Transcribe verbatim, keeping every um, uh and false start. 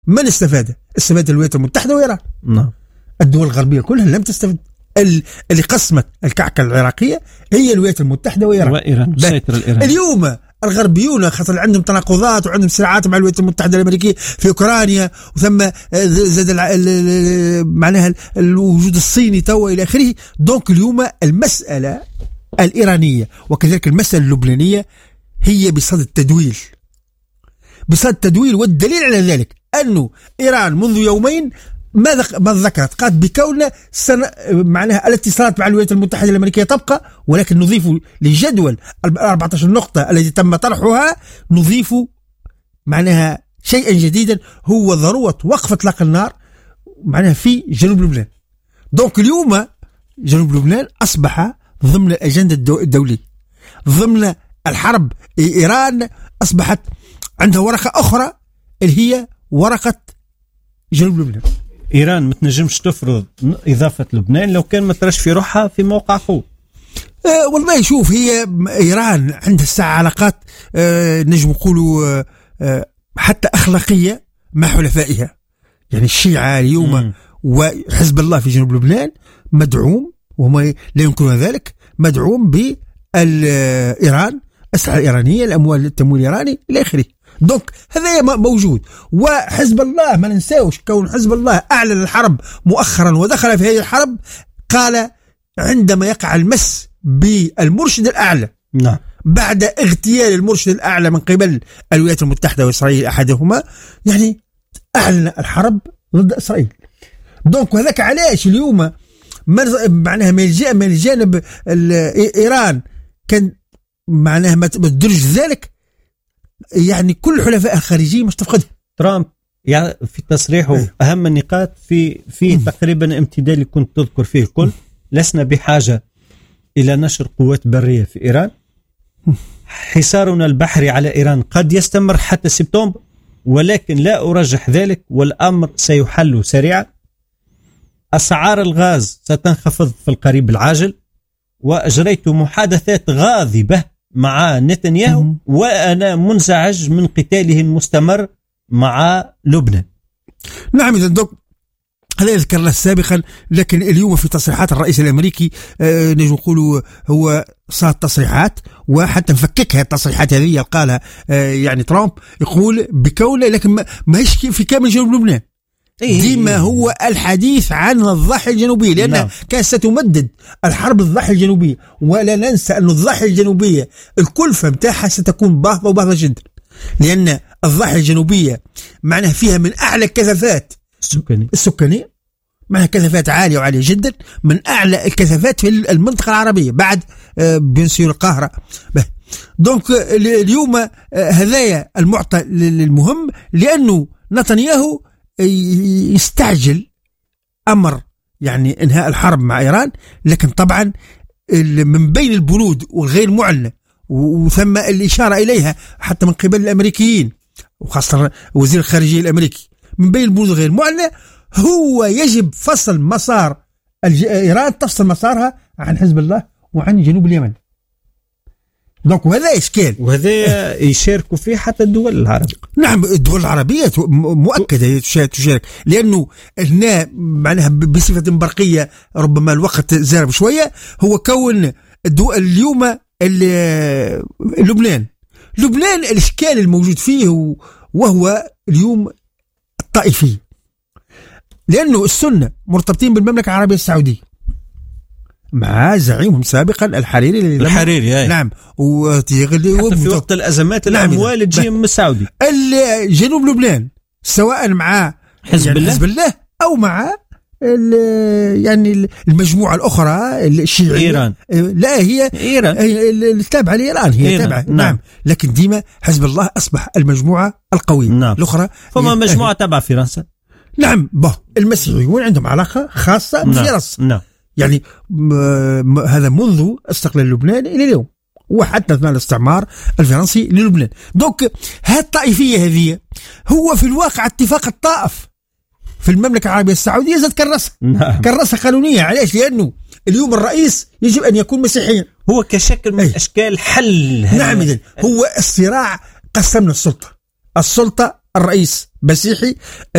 من استفاد؟ استفاد الولايات المتحدة وإيران. نعم. الدول الغربية كلها لم تستفد. اللي قسمت الكعكة العراقية هي الولايات المتحدة وإيران. وإيران السيطرة الإيرانية. اليوم الغربيون خاصة عندهم تناقضات وعندهم صراعات مع الولايات المتحدة الأمريكية في أوكرانيا، وثم زاد معناها الوجود الصيني توا إلى آخره. دونك اليوم المسألة الإيرانية وكذلك المسألة اللبنانية هي بصدد التدويل، بصدد التدويل. والدليل على ذلك أنه إيران منذ يومين ما ما ذكرت قالت بكوننا سنة معناها الاتصالات مع الولايات المتحدة الأمريكية تبقى، ولكن نضيف لجدول أربعة عشر نقطة التي تم طرحها نضيف معناها شيئا جديدا، هو ضرورة وقف إطلاق النار معناها في جنوب لبنان. دونك اليوم جنوب لبنان أصبح ضمن الأجندة الدولية، ضمن الحرب. إيران أصبحت عندها ورقة أخرى اللي هي ورقة جنوب لبنان. إيران ما تنجمش تفرض إضافة لبنان لو كان ما ترش في روحها في موقع قوة. أه والله شوف، هي إيران عندها الساعة علاقات أه نجم نقولوا أه حتى أخلاقية مع حلفائها. يعني الشيعة اليوم م. وحزب الله في جنوب لبنان مدعوم، وهم لا ينكرون ذلك، مدعوم بالإيران، أسلحة إيرانية، الأموال التمويل الإيراني إلى آخره. دونك هذا موجود. وحزب الله ما ننساوش كون حزب الله أعلن الحرب مؤخرا ودخل في هذه الحرب، قال عندما يقع المس بالمرشد الأعلى نعم. بعد اغتيال المرشد الأعلى من قبل الولايات المتحدة وإسرائيل أحدهما، يعني أعلن الحرب ضد إسرائيل. دونك وذاك علاش اليوم معناها من الجانب إيران كان معناها ما تدرج ذلك، يعني كل حلفاء الخارجيين مش تفقدها. ترامب يعني في تصريحه أهم النقاط في في تقريبا امتداد اللي كنت تذكر فيه الكل. لسنا بحاجة إلى نشر قوات برية في إيران. حصارنا البحري على إيران قد يستمر حتى سبتمبر، ولكن لا أرجح ذلك والأمر سيحل سريعا. أسعار الغاز ستنخفض في القريب العاجل، وأجريت محادثات غاضبة مع نتنياهو وأنا منزعج من قتاله المستمر مع لبنان. نعم. إذا دوك هذا ذكرنا سابقا، لكن اليوم في تصريحات الرئيس الأمريكي آه نجم نقولوا هو صار تصريحات، وحتى نفككها التصريحات هذه قالها آه يعني ترامب، يقول بكونه لكن ما هيش في كامل جنوب لبنان. ديما هو الحديث عن الضاحية الجنوبية، لأن نعم. كانت ستمدد الحرب الضاحية الجنوبية، ولا ننسى أن الضاحية الجنوبية الكلفة متاعها ستكون باهظة وباهظة جدا، لأن الضاحية الجنوبية معناها فيها من أعلى الكثافات السكانية السكانية معها كثافات عالية وعالية جدا، من أعلى الكثافات في المنطقة العربية بعد بنسيور القاهرة. دونك اليوم هذايا المعطى المهم، لأنه نتنياهو يستعجل أمر يعني إنهاء الحرب مع إيران، لكن طبعا من بين البنود والغير معلنة وثم الإشارة إليها حتى من قبل الأمريكيين وخاصة وزير الخارجية الأمريكي، من بين البنود الغير معلنة هو يجب فصل مسار إيران، تفصل مسارها عن حزب الله وعن جنوب اليمن. دونك وهذا إشكال، وهذا يشاركوا فيه حتى الدول العربية. نعم الدول العربية مؤكدة تشارك، لأنه هنا معناها بصفة برقية، ربما الوقت زارب شوية، هو كون اليوم لبنان لبنان الإشكال الموجود فيه وهو اليوم الطائفي، لأنه السنة مرتبطين بالمملكة العربية السعودية مع زعيمهم سابقا الحريري الحريري نعم، وتيغلي حتى في وقت الأزمات الأموال نعم. تجي من السعودي. جنوب لبنان سواء مع حزب, يعني الله. حزب الله أو مع يعني المجموعة الأخرى الشيعية، إيران لا هي إيران التابعة لإيران، هي تابعة نعم. نعم، لكن ديما حزب الله أصبح المجموعة القوية نعم. الأخرى فما مجموعة تابعة فرنسا. نعم به المسيحيون عندهم علاقة خاصة بفرنسا نعم. يعني هذا منذ استقلال لبنان إلى اليوم، وحتى مع الاستعمار الفرنسي للبنان. دوك هذه الطائفية هذه هو في الواقع اتفاق الطائف في المملكة العربية السعودية زاد كرسها نعم. كرسها قانونية. علاش؟ لأنه اليوم الرئيس يجب أن يكون مسيحيا، هو كشكل من أي. أشكال حل نعم. إذن هو الصراع قسمنا السلطة السلطة الرئيس مسيحي